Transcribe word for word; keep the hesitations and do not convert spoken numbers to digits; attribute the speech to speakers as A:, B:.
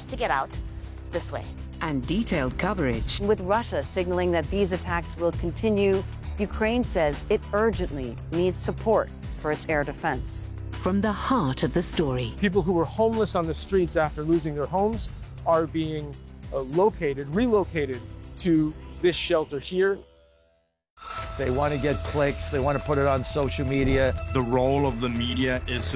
A: have to get out this way.
B: And detailed coverage.
C: With Russia signaling that these attacks will continue, Ukraine says it urgently needs support for its air defense.
B: From the heart of the story.
D: People who were homeless on the streets after losing their homes are being uh, located, relocated to this shelter here.
E: They want to get clicks. They want to put it on social media.
F: The role of the media is